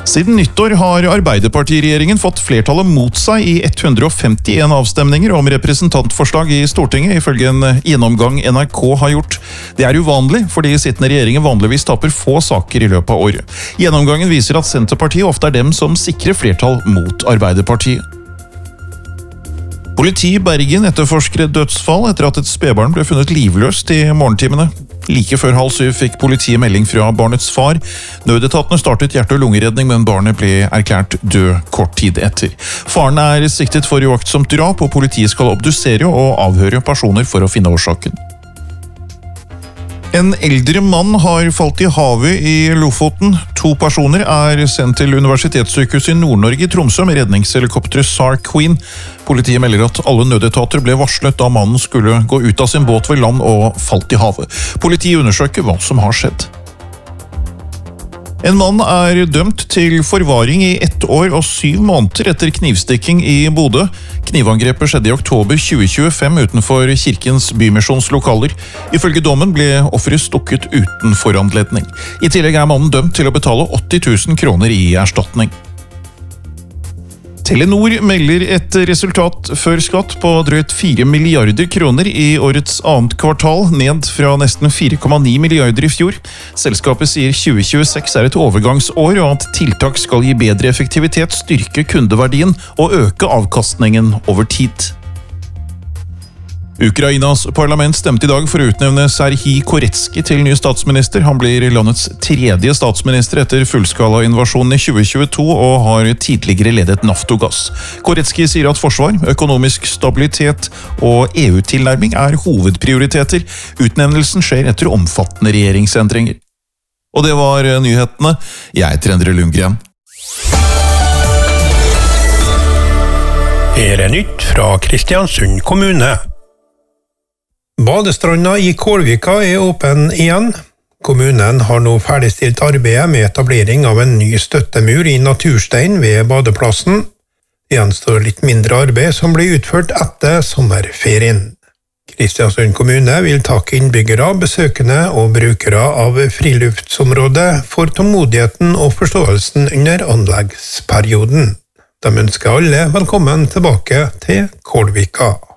Siden nyttår har Arbeiderpartiregjeringen fått flertallet mot seg i 151 avstemninger om representantforslag i Stortinget, ifølge en gjennomgang NRK har gjort. Det er uvanlig, fordi sittende regjeringer vanligvis taper få saker i løpet av året. Gjennomgangen viser at Senterpartiet ofte er dem som sikrer flertall mot Arbeiderpartiet. Politi i Bergen etterforsker et dødsfall etter at et spedbarn ble funnet livløst i morgentimene. Like før 6:30 fikk politiet melding fra barnets far. Nødetatene startet hjerte- og lungeredning, men barnet ble erklært død kort tid etter. Faren er siktet for uaktsomt drap, og politiet skal obdusere og avhøre personer for å finne årsaken. En eldre mann har falt i havet i Lofoten. 2 personer er sendt til Universitetssykehuset i Nord-Norge i Tromsø med redningshelikopteret SAR Queen. Politiet melder at alle nødetater ble varslet da mannen skulle gå ut av sin båt ved land og falt i havet. Politiet undersøker hva som har skjedd. En mann er dømt til forvaring i 1 år og 7 måneder etter knivstikking i Bodø. Knivangrepet skjedde i oktober 2025 utenfor Kirkens Bymisjonslokaler. Ifølge dommen ble offeret stukket uten foranledning. I tillegg er mannen dømt til å betale 80 000 kroner i erstatning. Telenor melder et resultat før skatt på drøyt 4 milliarder kroner i årets 2. kvartal, ned fra nesten 4,9 milliarder i fjor. Selskapet sier 2026 er et overgangsår, og at tiltak skal gi bedre effektivitet, styrke kundeverdien og øke avkastningen over tid. Ukrainas parlament stemte i dag for å utnevne Serhij Koretsky til ny statsminister. Han blir landets 3. statsminister etter fullskala-invasjonen i 2022 og har tidligere ledet Naftogass. Koretsky sier at forsvar, økonomisk stabilitet og EU-tilnærming er hovedprioriteter. Utnevnelsen skjer etter omfattende regjeringsendringer. Og det var nyhetene. Jeg heter Endre Lundgren. Her er nytt fra Kristiansund kommune. Badestranda i Kålvika er åpen igjen. Kommunen har nå ferdigstilt arbeidet med etablering av en ny støttemur i naturstein ved badeplassen. Det gjenstår litt mindre arbeid som blir utført etter sommerferien. Kristiansund kommune vil takke innbyggere, besøkende og brukere av friluftsområdet for tålmodigheten og forståelsen under anleggsperioden. De ønsker alle velkommen tilbake til Kålvika.